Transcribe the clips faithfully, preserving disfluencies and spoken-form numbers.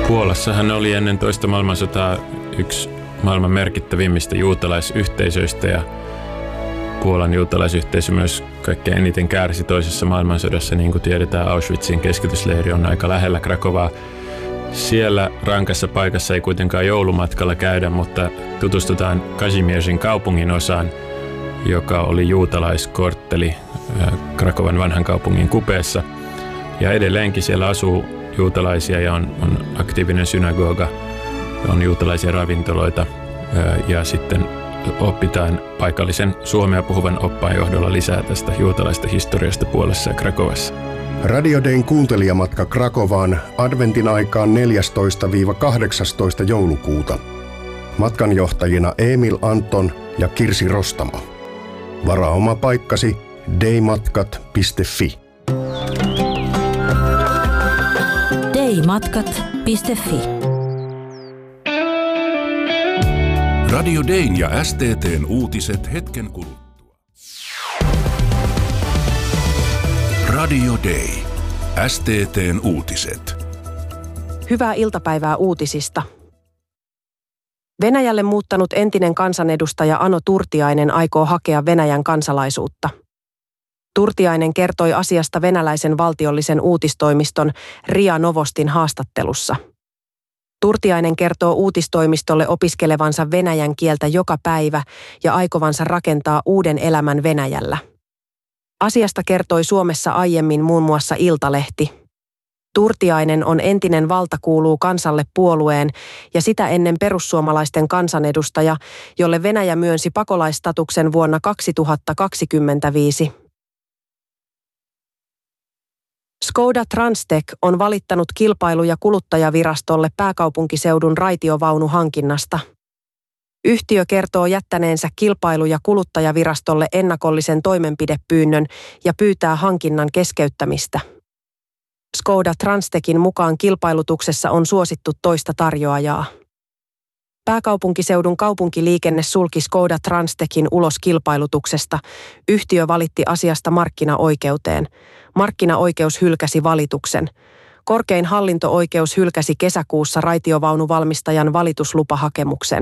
Puolassahan oli ennen toista maailmansotaa yksi maailman merkittävimmistä juutalaisyhteisöistä ja Puolan juutalaisyhteisö myös kaikkein eniten kärsi toisessa maailmansodassa. Niin kuin tiedetään, Auschwitzin keskitysleiri on aika lähellä Krakovaa. Siellä rankassa paikassa ei kuitenkaan joulumatkalla käydä, mutta tutustutaan Kazimierzin kaupungin osaan, joka oli juutalaiskortteli Krakovan vanhan kaupungin kupeessa. Ja edelleenkin siellä asuu juutalaisia ja on, on aktiivinen synagoga, on juutalaisia ravintoloita ja sitten opitaan paikallisen suomea puhuvan oppaan johdolla lisää tästä juutalaista historiasta Puolassa ja Krakovassa. Radio Dayn kuuntelijamatka Krakovaan adventin aikaan neljästoista kahdeksastoista joulukuuta. Matkanjohtajina Emil Anton ja Kirsi Rostamo. Varaa oma paikkasi daymatkat piste fi. daymatkat piste fi. Radio Dayn ja S T T:n uutiset hetken kuluttua. Radio Day. S T T:n uutiset. Hyvää iltapäivää uutisista. Venäjälle muuttanut entinen kansanedustaja Ano Turtiainen aikoo hakea Venäjän kansalaisuutta. Turtiainen kertoi asiasta venäläisen valtiollisen uutistoimiston R I A Novostin haastattelussa. Turtiainen kertoo uutistoimistolle opiskelevansa venäjän kieltä joka päivä ja aikovansa rakentaa uuden elämän Venäjällä. Asiasta kertoi Suomessa aiemmin muun muassa Iltalehti. Turtiainen on entinen Valta kuuluu kansalle -puolueen ja sitä ennen perussuomalaisten kansanedustaja, jolle Venäjä myönsi pakolaistatuksen vuonna kaksituhattakaksikymmentäviisi. Skoda Transtech on valittanut kilpailu- ja kuluttajavirastolle pääkaupunkiseudun raitiovaunuhankinnasta. Yhtiö kertoo jättäneensä kilpailu- ja kuluttajavirastolle ennakollisen toimenpidepyynnön ja pyytää hankinnan keskeyttämistä. Skoda Transtechin mukaan kilpailutuksessa on suosittu toista tarjoajaa. Pääkaupunkiseudun kaupunkiliikenne sulki Skoda Transtechin ulos kilpailutuksesta. Yhtiö valitti asiasta markkinaoikeuteen. Markkinaoikeus hylkäsi valituksen. Korkein hallinto-oikeus hylkäsi kesäkuussa raitiovaunuvalmistajan valituslupahakemuksen.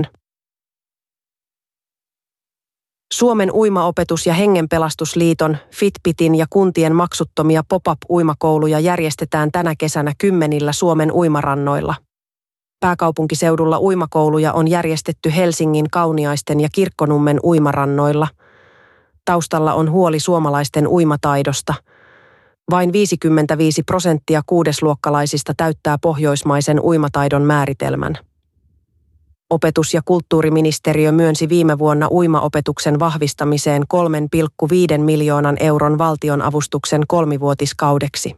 Suomen uimaopetus- ja hengenpelastusliiton, Fitbitin ja kuntien maksuttomia pop-up-uimakouluja järjestetään tänä kesänä kymmenillä Suomen uimarannoilla. Pääkaupunkiseudulla uimakouluja on järjestetty Helsingin, Kauniaisten ja Kirkkonummen uimarannoilla. Taustalla on huoli suomalaisten uimataidosta. Vain viisikymmentäviisi prosenttia kuudesluokkalaisista täyttää pohjoismaisen uimataidon määritelmän. Opetus- ja kulttuuriministeriö myönsi viime vuonna uimaopetuksen vahvistamiseen kolme pilkku viisi miljoonan euron valtionavustuksen kolmivuotiskaudeksi.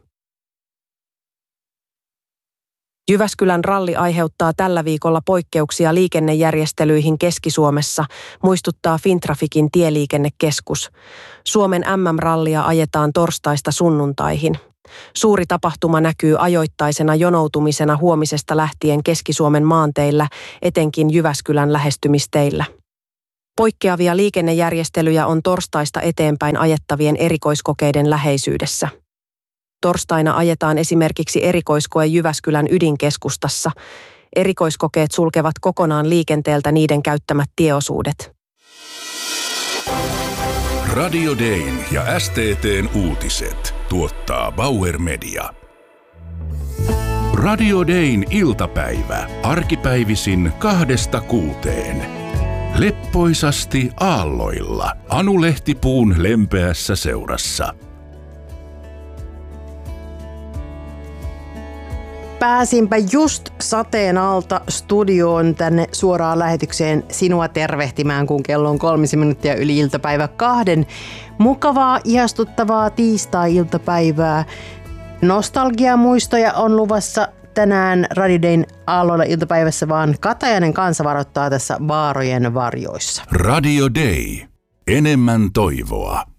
Jyväskylän ralli aiheuttaa tällä viikolla poikkeuksia liikennejärjestelyihin Keski-Suomessa, muistuttaa Fintrafikin tieliikennekeskus. Suomen M M-rallia ajetaan torstaista sunnuntaihin. Suuri tapahtuma näkyy ajoittaisena jonoutumisena huomisesta lähtien Keski-Suomen maanteillä, etenkin Jyväskylän lähestymisteillä. Poikkeavia liikennejärjestelyjä on torstaista eteenpäin ajettavien erikoiskokeiden läheisyydessä. Torstaina ajetaan esimerkiksi erikoiskoe Jyväskylän ydinkeskustassa. Erikoiskokeet sulkevat kokonaan liikenteeltä niiden käyttämät tieosuudet. Radio Dayn ja S T T:n uutiset tuottaa Bauer Media. Radio Dayn iltapäivä arkipäivisin kahdesta kuuteen. Leppoisasti aalloilla Anu Lehtipuun lempeässä seurassa. Pääsinpä just sateen alta studioon tänne suoraan lähetykseen sinua tervehtimään, kun kello on kolmisen minuuttia yli iltapäivä kahden. Mukavaa, ihastuttavaa tiistai-iltapäivää. Nostalgiamuistoja on luvassa tänään Radio Dayn aalloilla iltapäivässä, vaan Katajainen kansa varoittaa tässä vaarojen varjoissa. Radio Day. Enemmän toivoa.